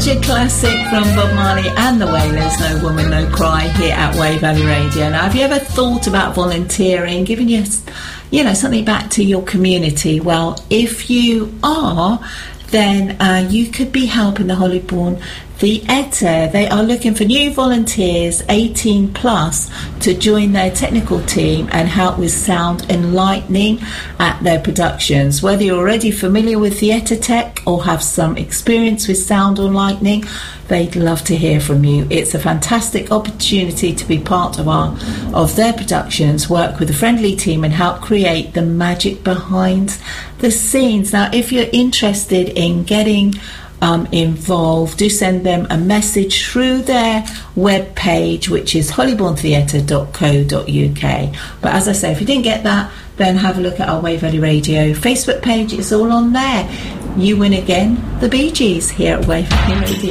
Such a classic from Bob Marley and the Wailers, No Woman, No Cry, here at Wave Valley Radio. Now, have you ever thought about volunteering, giving something back to your community? Well, if you are, then you could be helping the Hollyborn Theatre. They are looking for new volunteers, 18 plus, to join their technical team and help with sound and lighting at their productions. Whether you're already familiar with theatre tech or have some experience with sound or lighting, they'd love to hear from you. It's a fantastic opportunity to be part of their productions, work with a friendly team and help create the magic behind the scenes. Now, if you're interested in getting involved, do send them a message through their web page, which is hollyborntheatre.co.uk. But as I say, if you didn't get that, then have a look at our Wave Valley Radio Facebook page. It's all on there. You win again the Bee Gees here at Wave Valley Radio.